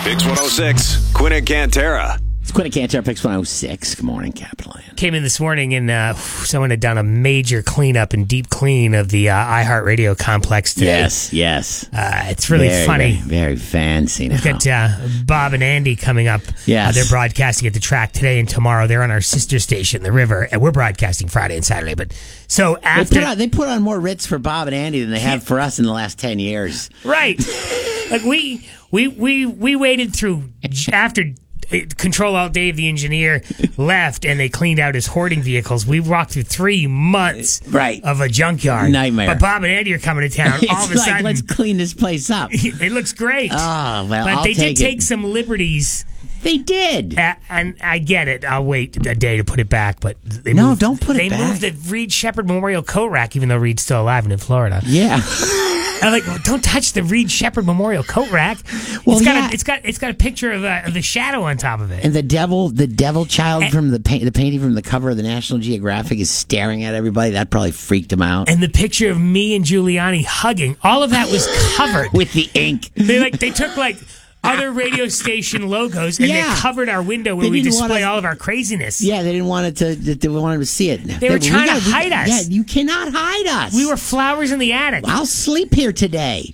Pix 106, Quinn and Cantera. It's Quinn and Cantera, Pix 106. Good morning, Capital Land. Came in this morning and someone had done a major cleanup and deep clean of the iHeartRadio complex today. Yes. It's really funny. Very fancy now. We've got Bob and Andy coming up. Yes. They're broadcasting at the track today and tomorrow. They're on our sister station, The River, and we're broadcasting Friday and Saturday. But so after they put on more Ritz for Bob and Andy than they have for us in the last 10 years. Right. Like we waited through after Control Alt Dave, the engineer, left and they cleaned out his hoarding vehicles. We walked through 3 months of a junkyard. Nightmare. But Bob and Andy are coming to town. All of a sudden, let's clean this place up. It looks great. Oh, well, but I'll they did take take some liberties. They did. And I get it. I'll wait a day to put it back. But don't put it back. They moved the Reed Shepherd Memorial coat rack, even though Reed's still alive and in Florida. Yeah. I'm like, well, don't touch the Reed Shepherd Memorial coat rack. Well, it's got a picture of the shadow on top of it. And the devil child from the painting from the cover of the National Geographic is staring at everybody. That probably freaked him out. And the picture of me and Giuliani hugging, all of that was covered with the ink. They took other radio station logos and they covered our window where we display all of our craziness. Yeah, they didn't want they wanted to see it. They were trying to hide us. Yeah, you cannot hide us. We were flowers in the attic. I'll sleep here today.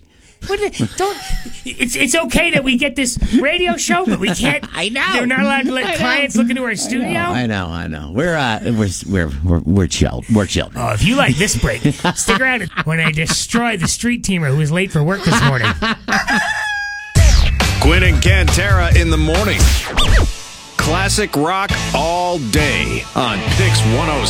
It's okay that we get this radio show, but we can't. I know. They're not allowed to let clients look into our studio. I know. We're chilled. We're chilled. Oh, if you like this break, stick around when I destroy the street teamer who was late for work this morning. Quinn and Cantera in the morning. Classic rock all day on Pix 106.